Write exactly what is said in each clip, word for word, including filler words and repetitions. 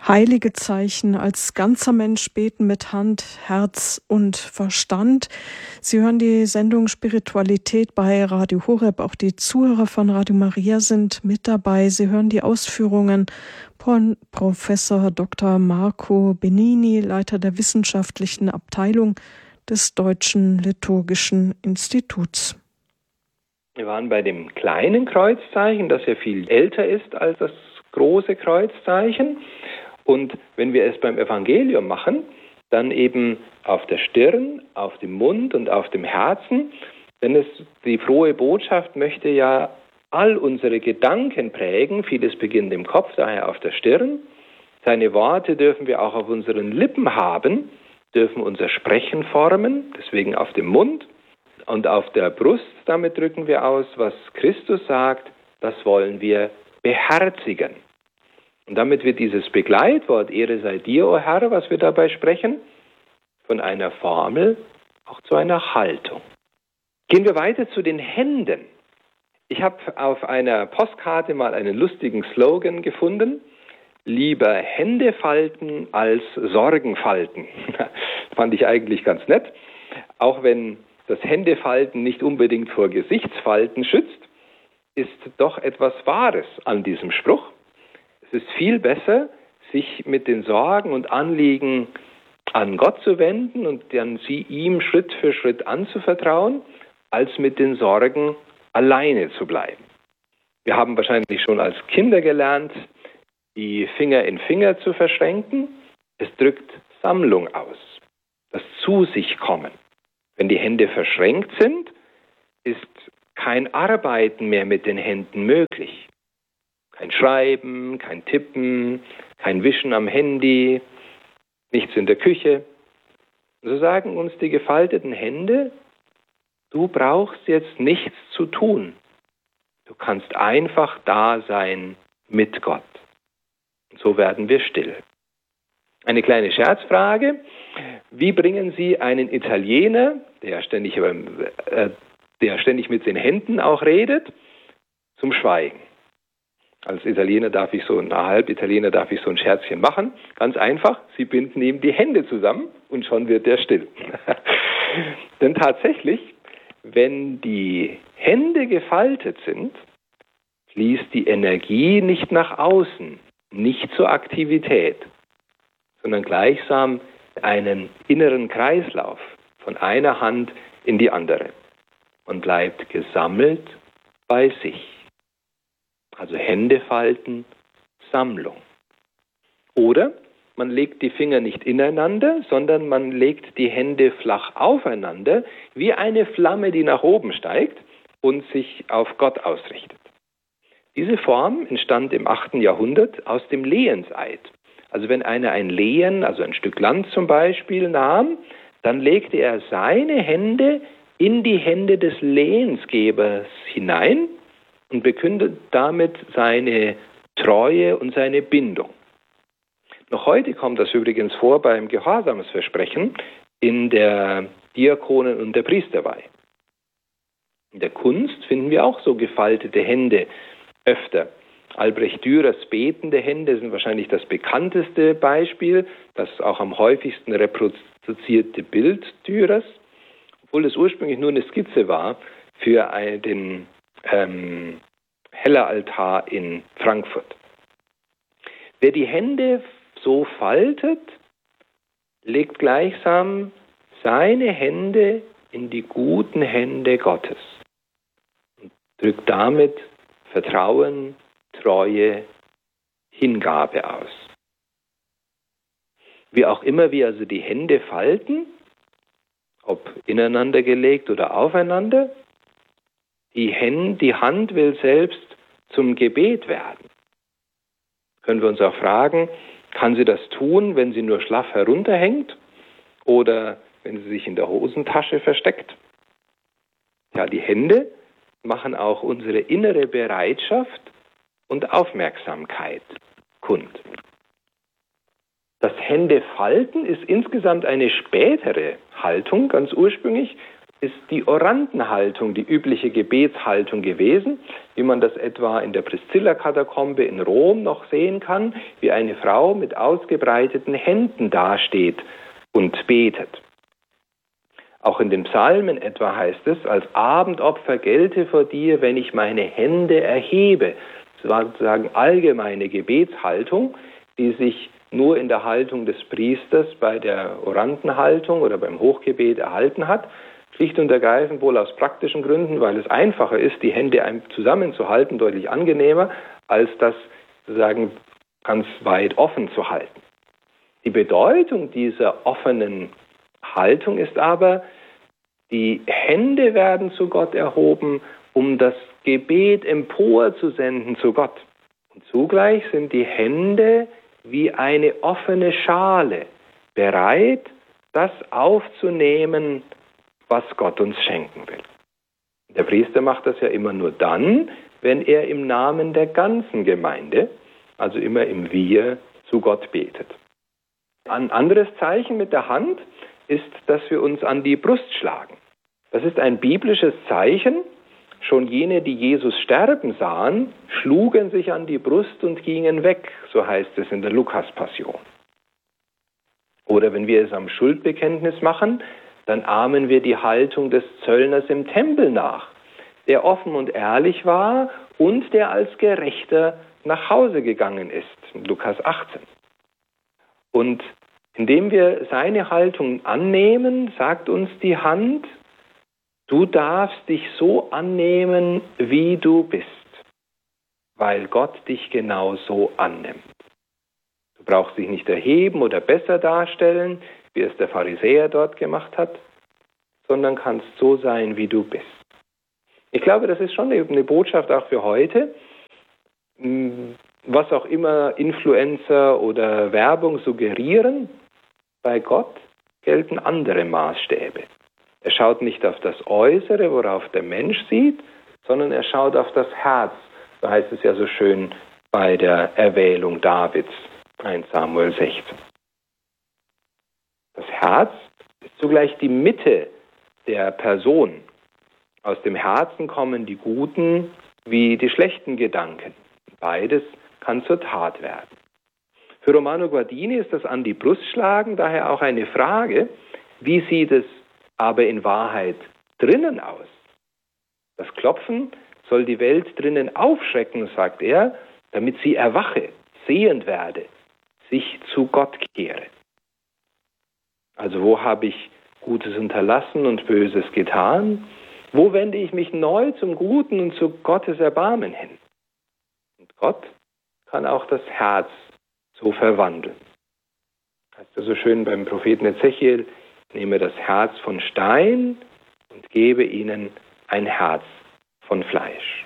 Heilige Zeichen, als ganzer Mensch beten mit Hand, Herz und Verstand. Sie hören die Sendung Spiritualität bei Radio Horeb. Auch die Zuhörer von Radio Maria sind mit dabei. Sie hören die Ausführungen von Professor Doktor Marco Benini, Leiter der wissenschaftlichen Abteilung des Deutschen Liturgischen Instituts. Wir waren bei dem kleinen Kreuzzeichen, das ja viel älter ist als das große Kreuzzeichen. Und wenn wir es beim Evangelium machen, dann eben auf der Stirn, auf dem Mund und auf dem Herzen. Denn es, die frohe Botschaft möchte ja all unsere Gedanken prägen. Vieles beginnt im Kopf, daher auf der Stirn. Seine Worte dürfen wir auch auf unseren Lippen haben, dürfen unser Sprechen formen, deswegen auf dem Mund. Und auf der Brust, damit drücken wir aus, was Christus sagt, das wollen wir beherzigen. Und damit wird dieses Begleitwort, Ehre sei dir, o Herr, was wir dabei sprechen, von einer Formel auch zu einer Haltung. Gehen wir weiter zu den Händen. Ich habe auf einer Postkarte mal einen lustigen Slogan gefunden: Lieber Hände falten als Sorgen falten. Fand ich eigentlich ganz nett. Auch wenn das Händefalten nicht unbedingt vor Gesichtsfalten schützt, ist doch etwas Wahres an diesem Spruch. Es ist viel besser, sich mit den Sorgen und Anliegen an Gott zu wenden und dann sie ihm Schritt für Schritt anzuvertrauen, als mit den Sorgen alleine zu bleiben. Wir haben wahrscheinlich schon als Kinder gelernt, die Finger in Finger zu verschränken. Es drückt Sammlung aus, das Zu sich kommen. Wenn die Hände verschränkt sind, ist kein Arbeiten mehr mit den Händen möglich. Kein Schreiben, kein Tippen, kein Wischen am Handy, nichts in der Küche. So sagen uns die gefalteten Hände: Du brauchst jetzt nichts zu tun. Du kannst einfach da sein mit Gott. Und so werden wir still. Eine kleine Scherzfrage: Wie bringen Sie einen Italiener, der ständig, äh, der ständig mit den Händen auch redet, zum Schweigen? Als Italiener darf ich so, na halb Italiener darf ich so ein Scherzchen machen. Ganz einfach, Sie binden ihm die Hände zusammen und schon wird er still. Denn tatsächlich, wenn die Hände gefaltet sind, fließt die Energie nicht nach außen, nicht zur Aktivität, sondern gleichsam einen inneren Kreislauf von einer Hand in die andere und bleibt gesammelt bei sich. Also Hände falten, Sammlung. Oder man legt die Finger nicht ineinander, sondern man legt die Hände flach aufeinander, wie eine Flamme, die nach oben steigt und sich auf Gott ausrichtet. Diese Form entstand im achten Jahrhundert aus dem Lehenseid. Also wenn einer ein Lehen, also ein Stück Land zum Beispiel, nahm, dann legte er seine Hände in die Hände des Lehensgebers hinein und bekündet damit seine Treue und seine Bindung. Noch heute kommt das übrigens vor beim Gehorsamsversprechen in der Diakonen- und der Priesterweihe. In der Kunst finden wir auch so gefaltete Hände öfter. Albrecht Dürers betende Hände sind wahrscheinlich das bekannteste Beispiel, das auch am häufigsten reproduzierte Bild Dürers, obwohl es ursprünglich nur eine Skizze war für den ähm, Helleraltar in Frankfurt. Wer die Hände so faltet, legt gleichsam seine Hände in die guten Hände Gottes und drückt damit Vertrauen, Treue, Hingabe aus. Wie auch immer wir also die Hände falten, ob ineinander gelegt oder aufeinander, die, Hände, die Hand will selbst zum Gebet werden. Können wir uns auch fragen, kann sie das tun, wenn sie nur schlaff herunterhängt oder wenn sie sich in der Hosentasche versteckt? Ja, die Hände machen auch unsere innere Bereitschaft und Aufmerksamkeit kund. Das Händefalten ist insgesamt eine spätere Haltung. Ganz ursprünglich ist die Orantenhaltung die übliche Gebetshaltung gewesen, wie man das etwa in der Priscilla-Katakombe in Rom noch sehen kann, wie eine Frau mit ausgebreiteten Händen dasteht und betet. Auch in den Psalmen etwa heißt es, als Abendopfer gelte vor dir, wenn ich meine Hände erhebe. Das war sozusagen allgemeine Gebetshaltung, die sich nur in der Haltung des Priesters bei der Orantenhaltung oder beim Hochgebet erhalten hat. Schlicht und ergreifend wohl aus praktischen Gründen, weil es einfacher ist, die Hände zusammenzuhalten, deutlich angenehmer, als das sozusagen ganz weit offen zu halten. Die Bedeutung dieser offenen Haltung ist aber, die Hände werden zu Gott erhoben, um das Gebet emporzusenden zu Gott. Und zugleich sind die Hände wie eine offene Schale, bereit, das aufzunehmen, was Gott uns schenken will. Der Priester macht das ja immer nur dann, wenn er im Namen der ganzen Gemeinde, also immer im Wir, zu Gott betet. Ein anderes Zeichen mit der Hand ist, dass wir uns an die Brust schlagen. Das ist ein biblisches Zeichen. Schon jene, die Jesus sterben sahen, schlugen sich an die Brust und gingen weg, so heißt es in der Lukas-Passion. Oder wenn wir es am Schuldbekenntnis machen, dann ahmen wir die Haltung des Zöllners im Tempel nach, der offen und ehrlich war und der als Gerechter nach Hause gegangen ist, in Lukas achtzehn. Und indem wir seine Haltung annehmen, sagt uns die Hand, du darfst dich so annehmen, wie du bist, weil Gott dich genau so annimmt. Du brauchst dich nicht erheben oder besser darstellen, wie es der Pharisäer dort gemacht hat, sondern kannst so sein, wie du bist. Ich glaube, das ist schon eine Botschaft auch für heute. Was auch immer Influencer oder Werbung suggerieren, bei Gott gelten andere Maßstäbe. Er schaut nicht auf das Äußere, worauf der Mensch sieht, sondern er schaut auf das Herz. So heißt es ja so schön bei der Erwählung Davids, erster Samuel sechzehn. Das Herz ist zugleich die Mitte der Person. Aus dem Herzen kommen die guten wie die schlechten Gedanken. Beides kann zur Tat werden. Für Romano Guardini ist das an die Brust schlagen daher auch eine Frage, wie sieht es aber in Wahrheit drinnen aus? Das Klopfen soll die Welt drinnen aufschrecken, sagt er, damit sie erwache, sehend werde, sich zu Gott kehre. Also wo habe ich Gutes unterlassen und Böses getan? Wo wende ich mich neu zum Guten und zu Gottes Erbarmen hin? Und Gott kann auch das Herz so verwandeln. Heißt ja so schön beim Propheten Ezechiel, nehme das Herz von Stein und gebe ihnen ein Herz von Fleisch.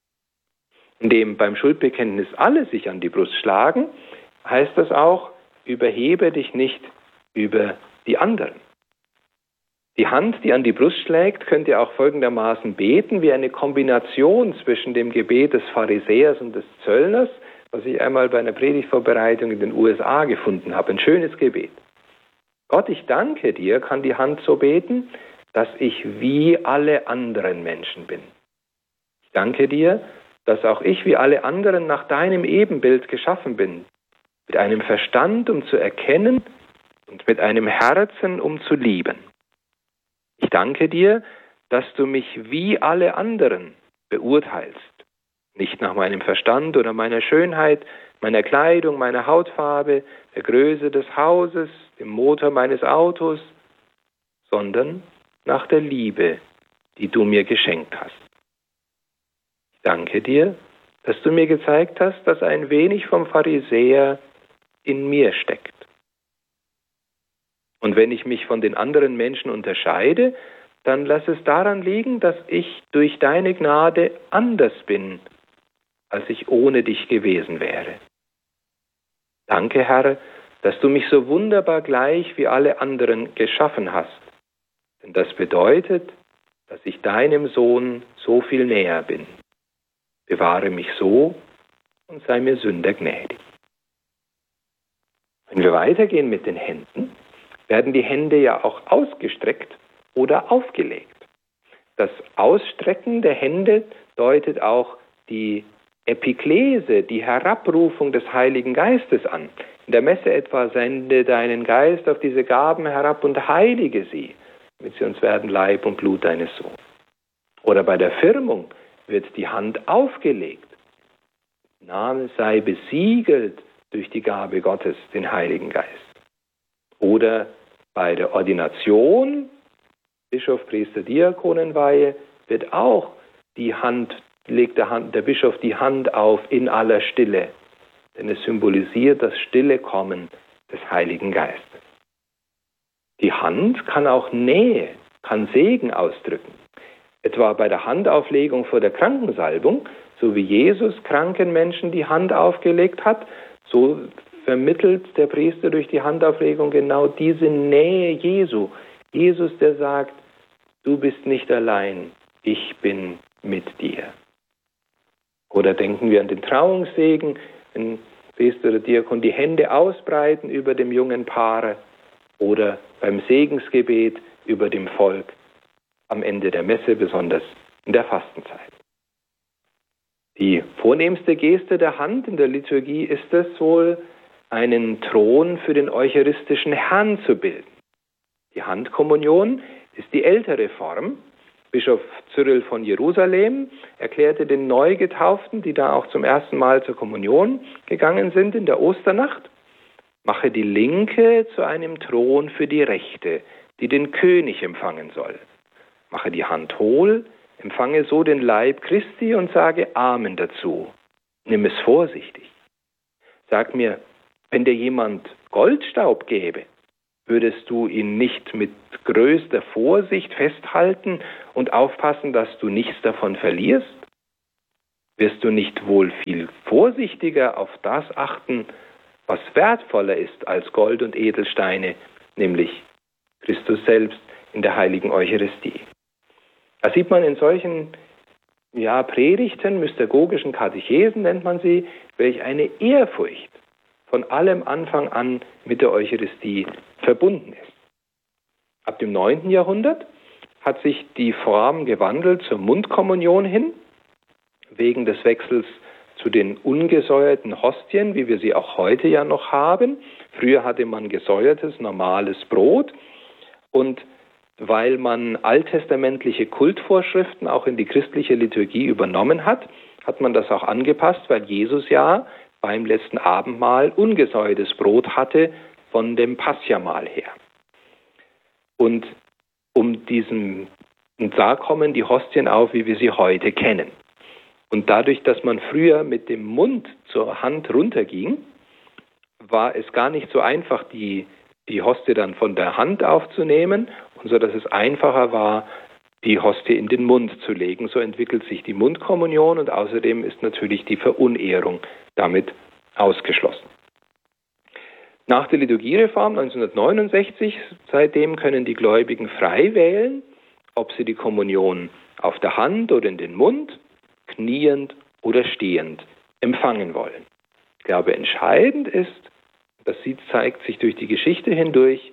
Indem beim Schuldbekenntnis alle sich an die Brust schlagen, heißt das auch, überhebe dich nicht über die anderen. Die Hand, die an die Brust schlägt, könnt ihr auch folgendermaßen beten, wie eine Kombination zwischen dem Gebet des Pharisäers und des Zöllners, was ich einmal bei einer Predigtvorbereitung in den U S A gefunden habe. Ein schönes Gebet. Gott, ich danke dir, kann die Hand so beten, dass ich wie alle anderen Menschen bin. Ich danke dir, dass auch ich wie alle anderen nach deinem Ebenbild geschaffen bin, mit einem Verstand, um zu erkennen und mit einem Herzen, um zu lieben. Ich danke dir, dass du mich wie alle anderen beurteilst, nicht nach meinem Verstand oder meiner Schönheit, meiner Kleidung, meiner Hautfarbe, der Größe des Hauses, dem Motor meines Autos, sondern nach der Liebe, die du mir geschenkt hast. Ich danke dir, dass du mir gezeigt hast, dass ein wenig vom Pharisäer in mir steckt. Und wenn ich mich von den anderen Menschen unterscheide, dann lass es daran liegen, dass ich durch deine Gnade anders bin, als ich ohne dich gewesen wäre. Danke, Herr, dass du mich so wunderbar gleich wie alle anderen geschaffen hast. Denn das bedeutet, dass ich deinem Sohn so viel näher bin. Bewahre mich so und sei mir Sünder gnädig. Wenn wir weitergehen mit den Händen, werden die Hände ja auch ausgestreckt oder aufgelegt. Das Ausstrecken der Hände deutet auch die Epiklese, die Herabrufung des Heiligen Geistes an. In der Messe etwa: sende deinen Geist auf diese Gaben herab und heilige sie, damit sie uns werden Leib und Blut deines Sohnes. Oder bei der Firmung wird die Hand aufgelegt. Name sei besiegelt durch die Gabe Gottes, den Heiligen Geist. Oder bei der Ordination, Bischof, Priester, Diakonenweihe, wird auch die Hand, legt der, Hand, der Bischof die Hand auf in aller Stille. Denn es symbolisiert das stille Kommen des Heiligen Geistes. Die Hand kann auch Nähe, kann Segen ausdrücken. Etwa bei der Handauflegung vor der Krankensalbung, so wie Jesus kranken Menschen die Hand aufgelegt hat, so vermittelt der Priester durch die Handauflegung genau diese Nähe Jesu. Jesus, der sagt: Du bist nicht allein, ich bin mit dir. Oder denken wir an den Trauungssegen, wenn Priester oder Diakon die Hände ausbreiten über dem jungen Paare, oder beim Segensgebet über dem Volk am Ende der Messe, besonders in der Fastenzeit. Die vornehmste Geste der Hand in der Liturgie ist es wohl, einen Thron für den eucharistischen Herrn zu bilden. Die Handkommunion ist die ältere Form. Bischof Cyril von Jerusalem erklärte den Neugetauften, die da auch zum ersten Mal zur Kommunion gegangen sind in der Osternacht: Mache die linke zu einem Thron für die rechte, die den König empfangen soll. Mache die Hand hohl, empfange so den Leib Christi und sage Amen dazu. Nimm es vorsichtig. Sag mir, wenn dir jemand Goldstaub gäbe, würdest du ihn nicht mit größter Vorsicht festhalten und aufpassen, dass du nichts davon verlierst? Wirst du nicht wohl viel vorsichtiger auf das achten, was wertvoller ist als Gold und Edelsteine, nämlich Christus selbst in der heiligen Eucharistie? Da sieht man in solchen ja, Predigten, mystagogischen Katechesen nennt man sie, welch eine Ehrfurcht von allem Anfang an mit der Eucharistie verbunden ist. Ab dem neunten Jahrhundert hat sich die Form gewandelt zur Mundkommunion hin, wegen des Wechsels zu den ungesäuerten Hostien, wie wir sie auch heute ja noch haben. Früher hatte man gesäuertes, normales Brot, und weil man alttestamentliche Kultvorschriften auch in die christliche Liturgie übernommen hat, hat man das auch angepasst, weil Jesus ja beim letzten Abendmahl ungesäuertes Brot hatte von dem Paschamahl her. Und um diesen, und da kommen die Hostien auf, wie wir sie heute kennen. Und dadurch, dass man früher mit dem Mund zur Hand runterging, war es gar nicht so einfach, die, die Hostie dann von der Hand aufzunehmen, und so dass es einfacher war, die Hostie in den Mund zu legen. So entwickelt sich die Mundkommunion, und außerdem ist natürlich die Verunehrung damit ausgeschlossen. Nach der Liturgiereform neunzehnhundertneunundsechzig, seitdem können die Gläubigen frei wählen, ob sie die Kommunion auf der Hand oder in den Mund, kniend oder stehend empfangen wollen. Ich glaube, entscheidend ist, das zeigt sich durch die Geschichte hindurch,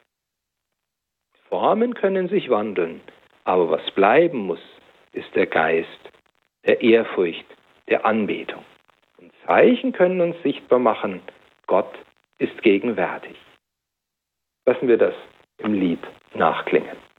Formen können sich wandeln, aber was bleiben muss, ist der Geist der Ehrfurcht, der Anbetung. Und Zeichen können uns sichtbar machen, Gott ist gegenwärtig. Lassen wir das im Lied nachklingen.